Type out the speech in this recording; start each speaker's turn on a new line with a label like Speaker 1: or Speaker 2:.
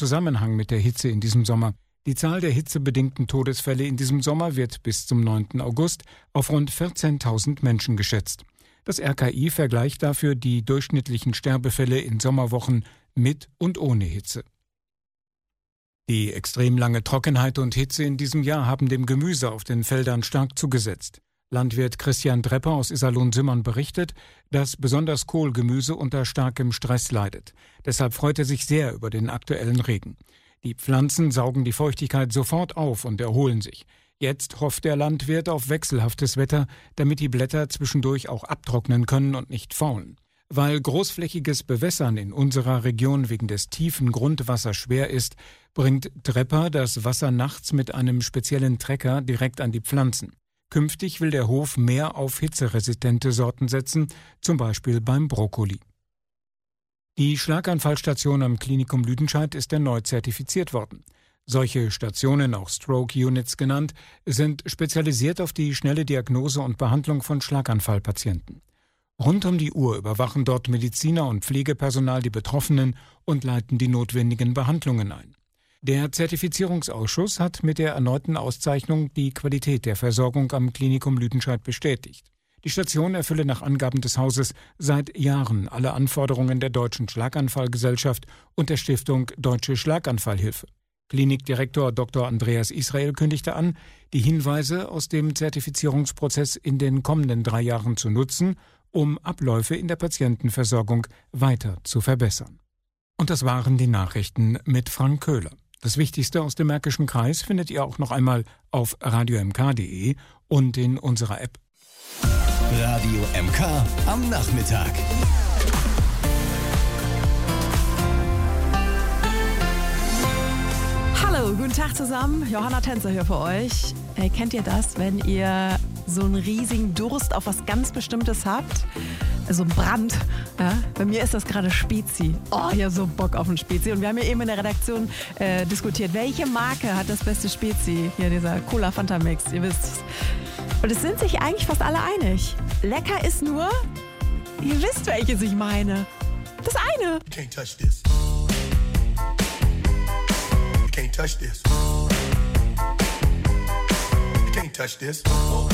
Speaker 1: Zusammenhang mit der Hitze in diesem Sommer. Die Zahl der hitzebedingten Todesfälle in diesem Sommer wird bis zum 9. August auf rund 14.000 Menschen geschätzt. Das RKI vergleicht dafür die durchschnittlichen Sterbefälle in Sommerwochen mit und ohne Hitze. Die extrem lange Trockenheit und Hitze in diesem Jahr haben dem Gemüse auf den Feldern stark zugesetzt. Landwirt Christian Drepper aus Iserlohn-Simmern berichtet, dass besonders Kohlgemüse unter starkem Stress leidet. Deshalb freut er sich sehr über den aktuellen Regen. Die Pflanzen saugen die Feuchtigkeit sofort auf und erholen sich. Jetzt hofft der Landwirt auf wechselhaftes Wetter, damit die Blätter zwischendurch auch abtrocknen können und nicht faulen. Weil großflächiges Bewässern in unserer Region wegen des tiefen Grundwassers schwer ist, bringt Drepper das Wasser nachts mit einem speziellen Trecker direkt an die Pflanzen. Künftig will der Hof mehr auf hitzeresistente Sorten setzen, zum Beispiel beim Brokkoli. Die Schlaganfallstation am Klinikum Lüdenscheid ist erneut zertifiziert worden. Solche Stationen, auch Stroke Units genannt, sind spezialisiert auf die schnelle Diagnose und Behandlung von Schlaganfallpatienten. Rund um die Uhr überwachen dort Mediziner und Pflegepersonal die Betroffenen und leiten die notwendigen Behandlungen ein. Der Zertifizierungsausschuss hat mit der erneuten Auszeichnung die Qualität der Versorgung am Klinikum Lüdenscheid bestätigt. Die Station erfülle nach Angaben des Hauses seit Jahren alle Anforderungen der Deutschen Schlaganfallgesellschaft und der Stiftung Deutsche Schlaganfallhilfe. Klinikdirektor Dr. Andreas Israel kündigte an, die Hinweise aus dem Zertifizierungsprozess in den kommenden 3 Jahren zu nutzen, um Abläufe in der Patientenversorgung weiter zu verbessern. Und das waren die Nachrichten mit Frank Köhler. Das Wichtigste aus dem Märkischen Kreis findet ihr auch noch einmal auf radiomk.de und in unserer App.
Speaker 2: Radio MK am Nachmittag.
Speaker 3: Hallo, guten Tag zusammen. Johanna Tänzer hier für euch. Kennt ihr das, wenn ihr so einen riesigen Durst auf was ganz Bestimmtes habt? So ein Brand. Ja? Bei mir ist das gerade Spezi. Oh, ich habe so Bock auf ein Spezi. Und wir haben ja eben in der Redaktion diskutiert, welche Marke hat das beste Spezi? Hier dieser Cola Fanta Mix, ihr wisst's. Und es sind sich eigentlich fast alle einig. Lecker ist nur, ihr wisst, welches ich meine. Das eine.
Speaker 4: You can't touch this. You can't touch this. You can't touch this.